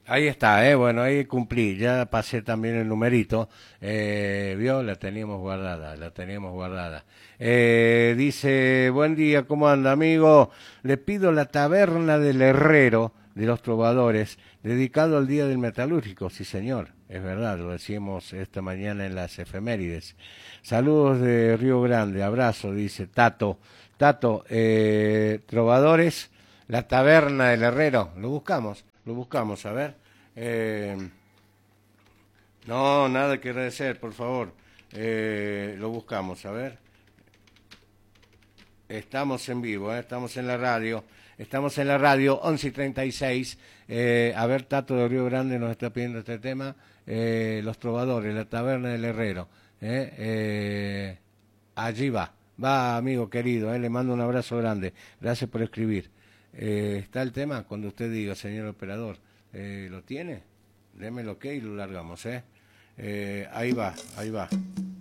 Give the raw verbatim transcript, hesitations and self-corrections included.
Ahí está, eh, bueno, ahí cumplí, ya pasé también el numerito, eh, vio, la teníamos guardada, la teníamos guardada. Eh, dice, buen día, ¿cómo anda, amigo? Le pido la taberna del herrero de los trovadores, dedicado al Día del Metalúrgico, sí señor, es verdad, lo decimos esta mañana en las efemérides. Saludos de Río Grande, abrazo, dice Tato. Tato, eh, trovadores, la taberna del herrero, lo buscamos. Lo buscamos, a ver. Eh, no, nada que agradecer, por favor. Eh, lo buscamos, a ver. Estamos en vivo, ¿eh? Estamos en la radio. Estamos en la radio, once y treinta y seis. Eh, a ver, Tato de Río Grande nos está pidiendo este tema. Eh, los trovadores, la taberna del herrero. ¿eh? Eh, allí va. Va, amigo querido, ¿eh? Le mando un abrazo grande. Gracias por escribir. Eh, ¿Está el tema? Cuando usted diga, señor operador. Eh, ¿Lo tiene? Deme el ok y lo largamos, ¿eh? Eh, ahí va, ahí va.